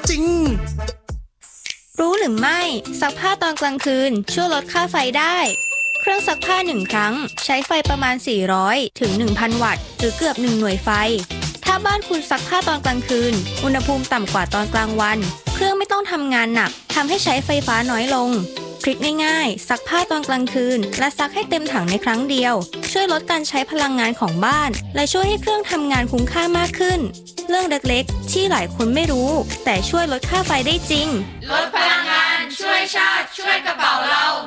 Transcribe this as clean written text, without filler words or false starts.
จริงรู้หรือไม่ซักผ้าตอนกลางคืนช่วยลดค่าไฟได้เครื่องซักผ้า1ครั้งใช้ไฟประมาณ400ถึง 1,000 วัตต์หรือเกือบ1หน่วยไฟถ้าบ้านคุณซักผ้าตอนกลางคืนอุณหภูมิต่ำกว่าตอนกลางวันเครื่องไม่ต้องทำงานหนักทำให้ใช้ไฟฟ้าน้อยลงทริคง่ายๆซักผ้าตอนกลางคืนและซักให้เต็มถังในครั้งเดียวช่วยลดการใช้พลังงานของบ้านและช่วยให้เครื่องทำงานคุ้มค่ามากขึ้นเรื่องเล็กๆที่หลายคนไม่รู้แต่ช่วยลดค่าไฟได้จริงลดพลังงานช่วยชาติช่วยกระเป๋าเรา